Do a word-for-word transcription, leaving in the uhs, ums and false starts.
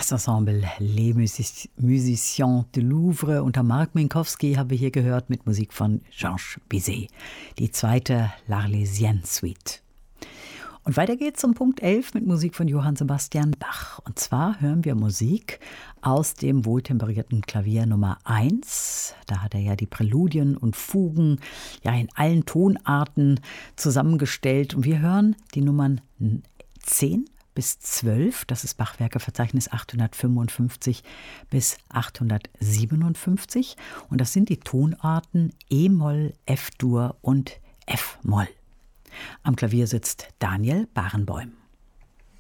Das Ensemble Les Music- Musiciens du Louvre unter Marc Minkowski haben wir hier gehört mit Musik von Georges Bizet. Die zweite L'Arlésienne Suite. Und weiter geht's um Punkt elf mit Musik von Johann Sebastian Bach. Und zwar hören wir Musik aus dem wohltemperierten Klavier Nummer eins. Da hat er ja die Präludien und Fugen ja in allen Tonarten zusammengestellt. Und wir hören die Nummern zehn bis zwölf, das ist Bachwerkeverzeichnis achthundertfünfundfünfzig bis achthundertsiebenundfünfzig. Und das sind die Tonarten E-Moll, F-Dur und F-Moll. Am Klavier sitzt Daniel Barenboim.